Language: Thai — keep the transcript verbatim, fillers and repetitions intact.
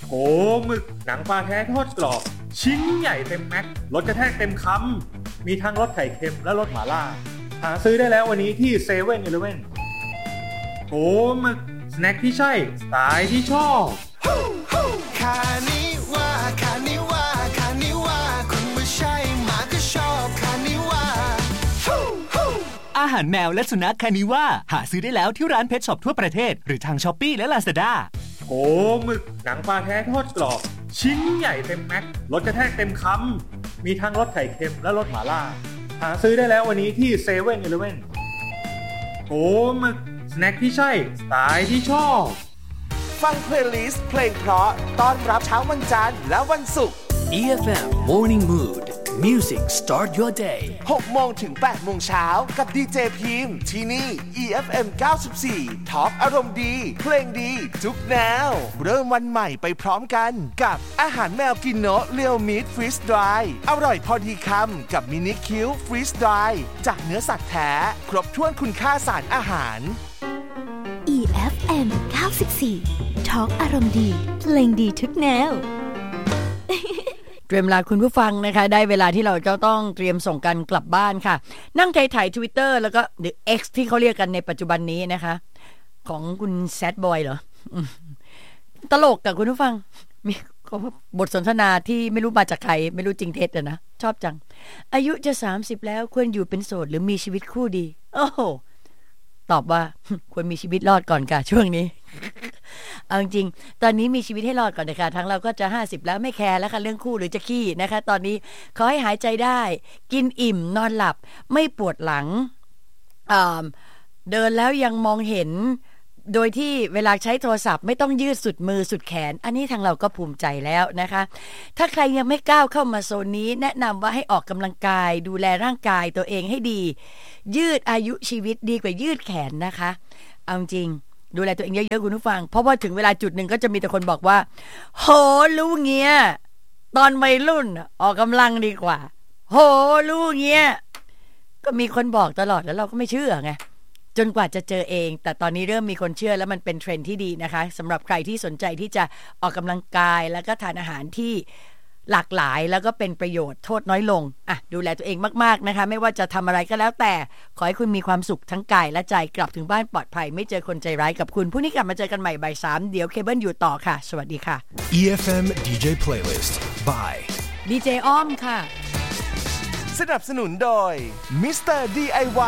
โหหมึกหนังปลาแท้ทอดกรอบชิ้นใหญ่เต็มแม็กรสกระแทกเต็มคำมีทั้งรสไข่เค็มและรสหม่าล่าหาซื้อได้แล้ววันนี้ที่เซเว่นอีเลฟเว่นโหหมึกสแน็คที่ใช่สไตล์ที่ชอบคานิว่าคานิว่าคานิว่าคุณไม่ใช่หมาก็ชอบคานิว่าอาหารแมวและสุนัขคานิว่าหาซื้อได้แล้วที่ร้านเพทช็อปทั่วประเทศหรือทาง Shopee และ Lazada โหหมึกหนังปลาแท้ทอดกรอบชิ้นใหญ่เต็มแม็กรสกระแทกเต็มคำมีทั้งรสไข่เค็มและรสหม่าล่าหาซื้อได้แล้ววันนี้ที่เซเว่นอีเลฟเว่นโหหมึกสแน็คที่ใช่สไตล์ที่ชอบฟังเพลย์ลิสต์เพลงเพราะต้อนรับเช้าวันจันทร์และวันศุกร์อี เอฟ เอ็ม Morning Mood Music Start Your Day หกโมงถึงแปดโมงเช้ากับดีเจพิมพ์ที่นี่ อี เอฟ เอ็ม เก้าสิบสี่ ท็อปอารมณ์ดีเพลงดีทุกแนวเริ่มวันใหม่ไปพร้อมกันกับอาหารแมวกินโนะเรียวมิตฟรีสดรายอร่อยพอดีคำกับมินิคิวฟรีสดรายจากเนื้อสัตว์แท้ครบถ้วนคุณค่าสารอาหารอี เอฟ เอ็ม เก้าสิบสี่ ท็อปอารมณ์ดีเพลงดีทุกแนวเตรียมลาคุณผู้ฟังนะคะได้เวลาที่เราจะต้องเตรียมส่งกันกลับบ้านค่ะนั่งไถ่าย Twitter แล้วก็หรือ X ที่เขาเรียกกันในปัจจุบันนี้นะคะของคุณแซดบอยเหรอตลกกับคุณผู้ฟังมีบทสนทนาที่ไม่รู้มาจากใครไม่รู้จริงเท็จนะชอบจังอายุจะสามสิบแล้วควรอยู่เป็นโสดหรือมีชีวิตคู่ดีโอ้โหตอบว่าควรมีชีวิตรอดก่อนค่ะช่วงนี้เอาจริงตอนนี้มีชีวิตให้รอดก่อนนะคะทั้งเราก็จะห้าสิบแล้วไม่แคร์แล้วค่ะเรื่องคู่หรือจะขี้นะคะตอนนี้ขอให้หายใจได้กินอิ่มนอนหลับไม่ปวดหลังเดินแล้วยังมองเห็นโดยที่เวลาใช้โทรศัพท์ไม่ต้องยืดสุดมือสุดแขนอันนี้ทางเราก็ภูมิใจแล้วนะคะถ้าใครยังไม่ก้าวเข้ามาโซนนี้แนะนำว่าให้ออกกำลังกายดูแลร่างกายตัวเองให้ดียืดอายุชีวิตดีกว่ายืดแขนนะคะเอาจริงดูแลตัวเองเยอะๆคุณผู้ฟังเพราะว่าถึงเวลาจุดหนึ่งก็จะมีแต่คนบอกว่าโหรู้เงี้ยตอนวัยรุ่นออกกำลังดีกว่าโหรู้เงี้ยก็มีคนบอกตลอดแล้วเราก็ไม่เชื่อไงจนกว่าจะเจอเองแต่ตอนนี้เริ่มมีคนเชื่อแล้วมันเป็นเทรนด์ที่ดีนะคะสำหรับใครที่สนใจที่จะออกกำลังกายแล้วก็ทานอาหารที่หลากหลายแล้วก็เป็นประโยชน์โทษน้อยลงอ่ะดูแลตัวเองมากๆนะคะไม่ว่าจะทำอะไรก็แล้วแต่ขอให้คุณมีความสุขทั้งกายและใจกลับถึงบ้านปลอดภัยไม่เจอคนใจร้ายกับคุณพรุ่งนี้กลับมาเจอกันใหม่บ่ายสามเดี๋ยวเคเบิลอยู่ต่อค่ะสวัสดีค่ะอี เอฟ เอ็ม ดี เจ Playlist by ดี เจ อ้อมค่ะสนับสนุนโดย มิสเตอร์ ดี ไอ วาย